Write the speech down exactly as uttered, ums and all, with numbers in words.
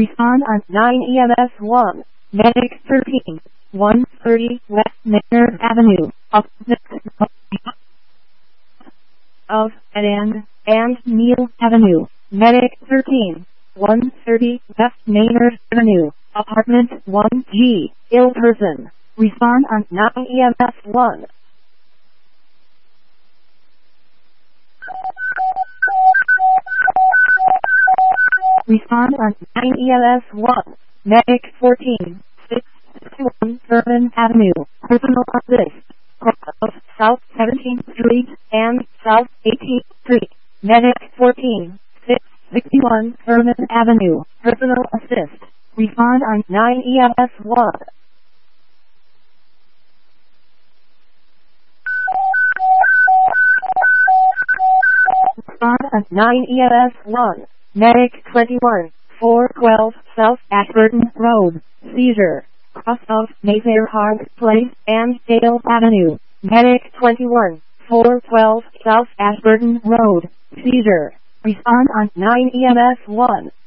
Respond on nine E M S one. Medic thirteen. one thirty West Maynard Avenue. Up of and and Neil Avenue. Medic thirteen. one thirty West Maynard Avenue. Apartment one G. Ill person. Respond on nine E M S one. Respond on nine E M S one. Medic fourteen. six sixty-one Thurman Avenue. Personal assist. Of South seventeenth Street and South eighteenth Street. Medic fourteen. six sixty-one Thurman Avenue. Personal assist. Respond on nine E M S one. Respond on nine E M S one. Medic twenty-one. four twelve South Ashburton Road. Seizure. Cross of Mayfair Park Place and Dale Avenue. Medic twenty-one. four twelve South Ashburton Road. Seizure. Respond on nine E M S one.